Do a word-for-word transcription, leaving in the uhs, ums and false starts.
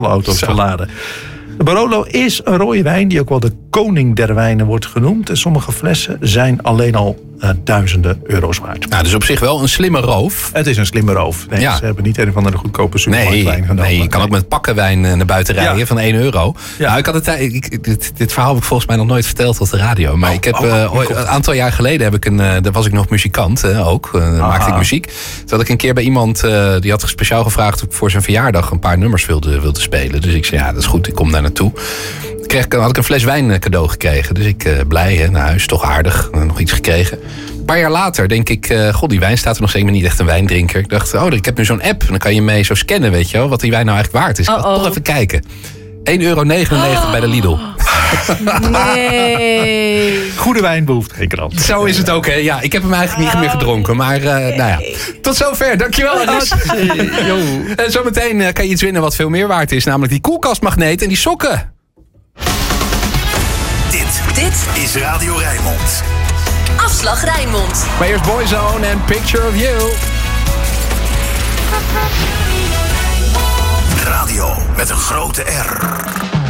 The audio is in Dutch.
auto's Zo. te laden. De Barolo is een rode wijn die ook wel de koning der wijnen wordt genoemd. En sommige flessen zijn alleen al uh, duizenden euro's waard. Nou, dus op zich wel een slimme roof. Het is een slimme roof. Nee, Ja. Ze hebben niet een van de goedkope Nee, supermarktwijn genomen. nee, je kan ook met pakken wijn naar buiten rijden Ja. van één euro. Ja. Nou, ik had het, ik, dit, dit verhaal heb ik volgens mij nog nooit verteld op de radio. Maar Oh, ik heb oh, uh, oh, een aantal jaar geleden heb ik een, uh, daar was ik nog muzikant uh, ook. Uh, maakte ik muziek. Toen had ik een keer bij iemand uh, die had speciaal gevraagd of ik voor zijn verjaardag een paar nummers wilde, wilde spelen. Dus ik zei ja, dat is goed, ik kom daar naartoe. Kreeg, had ik een fles wijn cadeau gekregen. Dus ik uh, blij, hè, naar huis, toch aardig. Uh, nog iets gekregen. Een paar jaar later denk ik, uh, god, die wijn staat er nog steeds, maar niet echt een wijndrinker. Ik dacht, oh, ik heb nu zo'n app. En dan kan je mee zo scannen, weet je wel, wat die wijn nou eigenlijk waard is. Ik ga Uh-oh. toch even kijken. één euro negenennegentig oh. bij de Lidl. Nee. Goede wijn behoeft geen krant. Zo is het ook, hè. Ja, ik heb hem eigenlijk niet meer gedronken. Maar, uh, nou ja. Tot zover. Dankjewel, Aris. En zometeen uh, kan je iets winnen wat veel meer waard is. Namelijk die koelkastmagneet en die sokken. Dit, dit is Radio Rijnmond. Afslag Rijnmond. Maar eerst Boyzone en Picture of You. Radio met een grote R.